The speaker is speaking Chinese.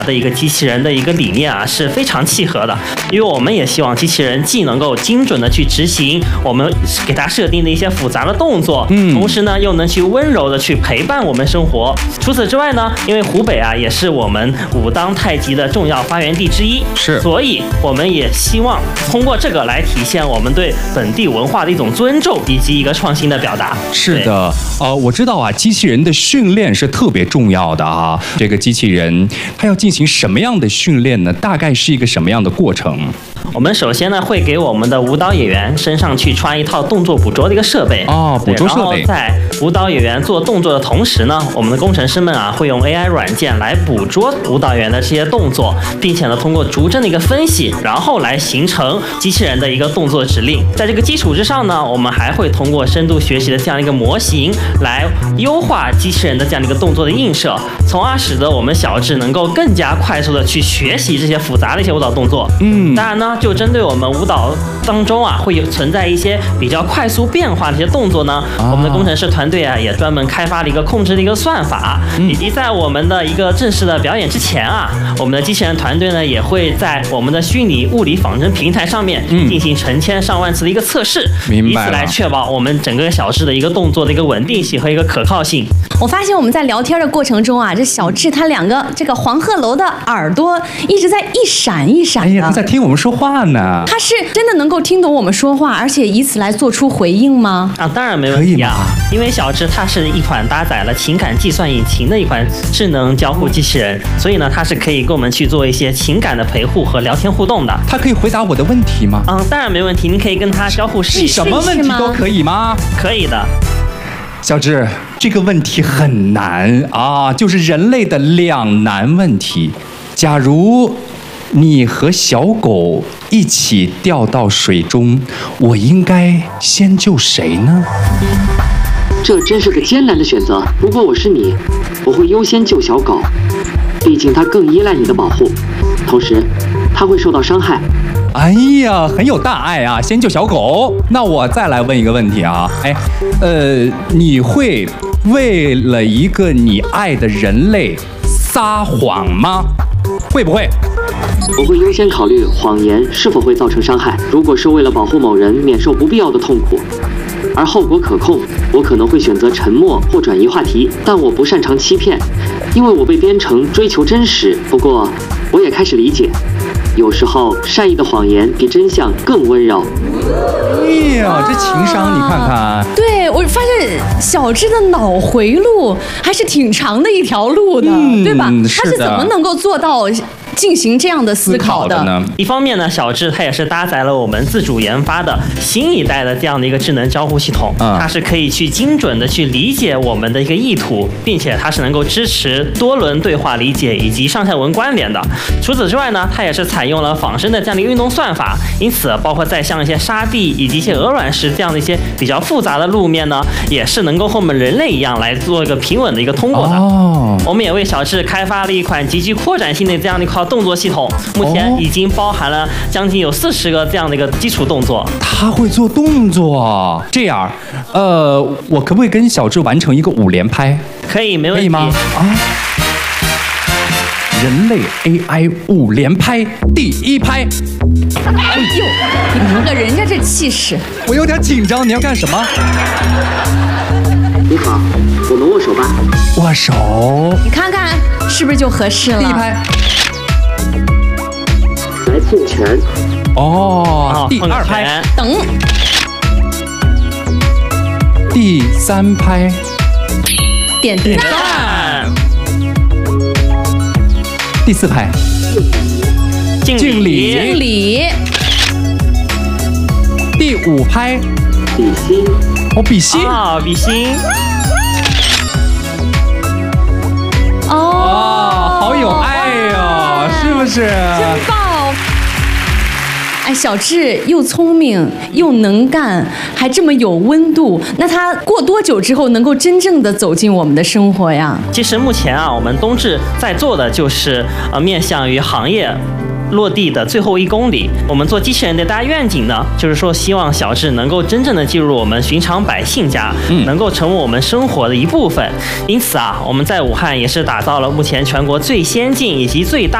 的一个机器人的一个理念啊是非常契合的，因为我们也希望机器人既能够精准的去执行我们给它设定的一些复杂的动作，同时呢又能去温柔的去陪伴我们生活。除此之外呢，因为湖北啊也是我们武当太极的重要发源地之一，所以我们也希望通过这个来体现我们对本地文化的一种尊重以及一个创新的表达。 是的，我知道啊，机器人的训练是特别重要的啊。这个机器人它要进行什么样的训练呢？大概是一个什么样的过程？ 我们首先呢会给我们的舞蹈演员身上去穿一套动作捕捉的一个设备捕捉设备。 然后在舞蹈演员做动作的同时呢，我们的工程师们啊会用 AI 软件来捕捉舞蹈员的这些动作，并且呢通过逐帧的一个分析，然后来形成机器人的一个动作指令。在这个基础之上呢，我们还会通过深度学习的这样一个模型来优化机器人的这样的一个动作的映射，从而使得我们小智能够更加快速的去学习这些复杂的一些舞蹈动作。当然呢，就针对我们舞蹈当中啊会有存在一些比较快速变化的一些动作呢，我们的工程师团队啊也专门开发了一个控制的一个算法，以及在我们的一个正式的表演之前啊，我们的机器人团队呢也会在我们的虚拟物理仿真平台上面进行成千上万次的一个测试，以此来确保我们整个小智的一个动作的一个稳定性和一个可靠性。 我发现我们在聊天的过程中啊，这小智他两个这个黄鹤楼的耳朵一直在一闪一闪的。 哎呀，他在听我们说话呢。 他是真的能够听懂我们说话，而且以此来做出回应吗？ 当然没问题啊，因为小智它是一款搭载了情感计算引擎的一款智能交互机器人，所以呢它是可以跟我们去做一些情感的陪护和聊天互动的。 它可以回答我的问题吗？ 当然没问题，您可以跟它交互试一试。 什么问题都可以吗？ 可以的。 小智，这个问题很难啊，就是人类的两难问题。假如你和小狗一起掉到水中，我应该先救谁呢？ 这真是个艰难的选择。如果我是你，我会优先救小狗，毕竟它更依赖你的保护，同时它会受到伤害。 哎呀，很有大爱啊！先救小狗。那我再来问一个问题啊，你会为了一个你爱的人类撒谎吗？会不会？ 我会优先考虑谎言是否会造成伤害。如果是为了保护某人免受不必要的痛苦，而后果可控，我可能会选择沉默或转移话题。但我不擅长欺骗，因为我被编程追求真实。不过，我也开始理解，有时候善意的谎言比真相更温柔。 哎呀，这情商你看看。 对，我发现小智的脑回路还是挺长的一条路的，对吧？他是怎么能够做到进行这样的思考的呢？ 一方面呢，小智它也是搭载了我们自主研发的新一代的这样的一个智能交互系统，它是可以去精准的去理解我们的一个意图，并且它是能够支持多轮对话理解以及上下文关联的。除此之外呢，它也是采用了仿生的这样的一个运动算法，因此包括在像一些沙地以及一些鹅卵石这样的一些比较复杂的路面呢，也是能够和我们人类一样来做一个平稳的一个通过的。我们也为小智开发了一款极具扩展性的这样的一套动作系统，目前已经包含了将近有40个这样的一个基础动作。 他会做动作，这样，我可不可以跟小智完成一个5连拍？ 可以，没问题。 可以吗？人类 AI 5连拍，第1拍。 哎呦，你看看人家这气势， 我有点紧张，你要干什么？ 你好，我们握手吧。 握手。 你看看是不是就合适了？ 第1拍。 来碰拳。 第2拍。 等。 第3拍。 点赞。 第4拍。敬礼。 敬礼。 第5拍。 比心。 比心。 比心。 好有爱哟，是不是？ 真棒！哎，小智又聪明又能干，还这么有温度，那他过多久之后能够真正的走进我们的生活呀？ 其实目前啊，我们东智在做的就是面向于行业落地的最后1公里，我们做机器人的大愿景呢，就是说希望小智能够真正的进入我们寻常百姓家，能够成为我们生活的一部分。因此啊，我们在武汉也是打造了目前全国最先进以及最大